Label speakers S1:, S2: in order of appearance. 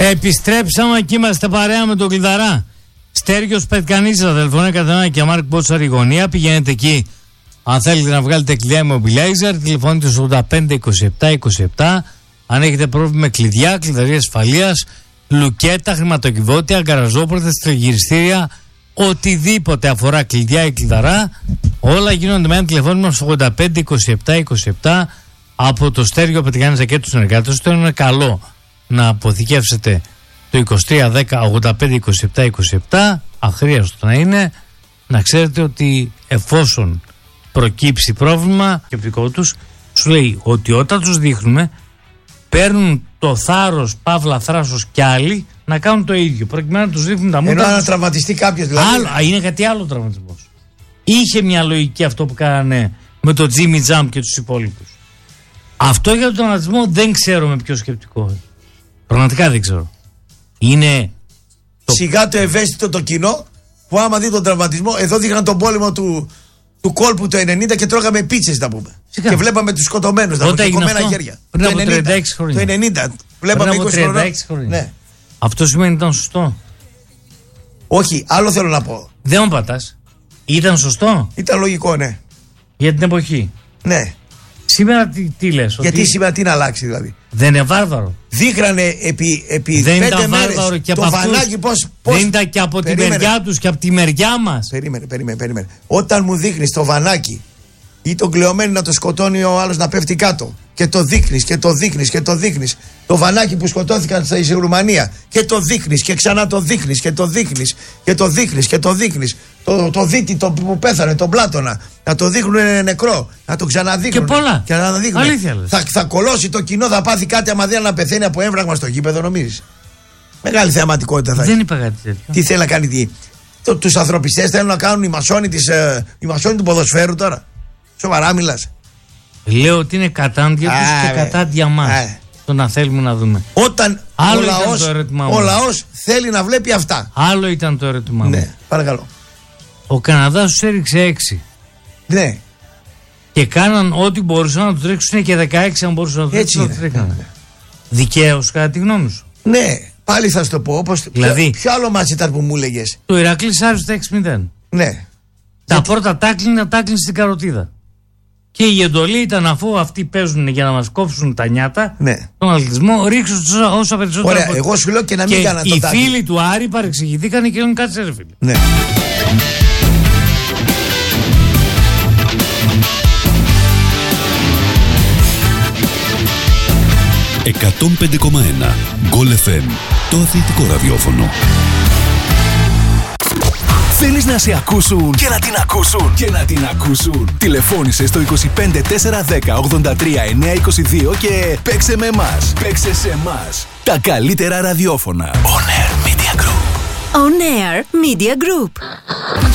S1: Επιστρέψαμε και είμαστε παρέα με τον Κλειδαρά. Στέργιος Πετκανής, αδελφόν 101 και Μάρκ Μπότσαρη γωνία. Πηγαίνετε εκεί αν θέλετε να βγάλετε κλειδιά Immobilizer. Τηλεφώνετε στο 85-27-27. Αν έχετε πρόβλημα με κλειδιά, κλειδαρία ασφαλείας, λουκέτα, χρηματοκιβώτια, γκαραζόπορτες, τριγυριστήρια, οτιδήποτε αφορά κλειδιά ή κλειδαρά, όλα γίνονται με ένα τηλεφώνημα στο 85-27-27 από το Στέργιο Πετκανής και τους συνεργάτες του. Είναι καλό να αποθηκεύσετε το 2310-85-27-27, αχρίαστο να είναι, να ξέρετε ότι εφόσον προκύψει πρόβλημα σκεπτικό τους, σου λέει ότι όταν τους δείχνουμε παίρνουν το θάρρος, παύλα θράσος κι άλλοι να κάνουν το ίδιο, προκειμένου να τους δείχνουν τα μούτρα.
S2: Ενώ να τραυματιστεί κάποιος δηλαδή.
S1: Είναι κάτι άλλο τραυματισμός. Είχε μια λογική αυτό που κάνανε με το Jimmy Jump και τους υπόλοιπους. Αυτό για τον τραυματισμό δεν ξέρω με ποιο σκεπτικό. Πραγματικά δεν ξέρω. Είναι
S2: σιγά το ευαίσθητο το κοινό που άμα δει τον τραυματισμό, εδώ δείχναν τον πόλεμο του κόλπου το 90 και τρώγαμε πίτσες να πούμε. Σιγά. Και βλέπαμε τους σκοτωμένους να πούμε, κομμένα χέρια.
S1: Πριν από 36 χρόνια.
S2: Το 90. Βλέπαμε 20
S1: χρόνια.
S2: Ναι.
S1: Αυτό σημαίνει ήταν σωστό.
S2: Όχι, άλλο θέλω να πω.
S1: Δεν μου πατάς. Ήταν σωστό.
S2: Ήταν λογικό, ναι.
S1: Για την εποχή.
S2: Ναι.
S1: Σήμερα τι λες?
S2: Γιατί σήμερα τι να αλλάξει δηλαδή?
S1: Δεν είναι βάρβαρο.
S2: Δείχνανε επί 5 μέρες το Βανάκι πώς...
S1: Δεν ήταν και από τη μεριά τους και από τη μεριά μας.
S2: Περίμενε. Όταν μου δείχνεις το Βανάκι ή τον κλεωμένο να το σκοτώνει ο άλλος να πέφτει κάτω και το δείχνεις και το δείχνεις και το δείχνεις, το Βανάκι που σκοτώθηκαν στη Ρουμανία και το δείχνεις και ξανά το δείχνεις και το δείχνεις και το δείχνεις και το δείχνεις, το δίτη που πέθανε, τον Πλάτωνα, να το δείχνουν νεκρό, να το ξαναδείχνουν
S1: και πολλά.
S2: Και να δείχνουν. Θα κολώσει το κοινό, θα πάθει κάτι άμα δει να πεθαίνει από έμφραγμα στο γήπεδο, νομίζεις? Μεγάλη θεαματικότητα θα έχει.
S1: Δεν είπα κάτι τέτοιο.
S2: Τι θέλει να κάνει, τους ανθρωπιστές θέλουν να κάνουν οι μασόνοι του ποδοσφαίρου τώρα? Σοβαρά μιλάς?
S1: Λέω ότι είναι κατάντια τους και κατάντια μας. Το να θέλουμε να δούμε.
S2: Όταν ο λαός θέλει να βλέπει αυτά.
S1: Άλλο ήταν το ερώτημά μου.
S2: Ναι, παρακαλώ.
S1: Ο Καναδάς τους έριξε 6.
S2: Ναι.
S1: Και κάναν ό,τι μπορούσαν να τους ρίξουν και 16 αν μπορούσαν να τους ρίξουν. Ναι. Δικαίως κατά τη γνώμη σου?
S2: Ναι, πάλι θα σου το πω.
S1: Δηλαδή,
S2: ποιο άλλο μάτς ήταν που μου έλεγες?
S1: Το Ηρακλής Άρης 6-0.
S2: Ναι.
S1: Τα πρώτα τάκλινγκ στην καροτίδα. Και η εντολή ήταν, αφού αυτοί παίζουν για να μας κόψουν τα νιάτα,
S2: ναι,
S1: τον αθλητισμό, ρίξουν όσα περισσότερα.
S2: Ωραία, εγώ σου λέω και να μην κάναν το τάκλινγκ.
S1: Και οι φίλοι του Άρη παρεξηγηθήκαν και λένε κάτσε ρε φίλε.
S2: Ναι.
S3: «105,1 Γκολ FM», το αθλητικό ραδιόφωνο.
S4: Θέλεις να σε ακούσουν και να την ακούσουν και να την ακούσουν? Τηλεφώνησε στο 25 410 83 922 και παίξε με εμάς. Παίξε σε εμάς. Τα καλύτερα ραδιόφωνα. On Air Media Group.
S5: On Air Media Group.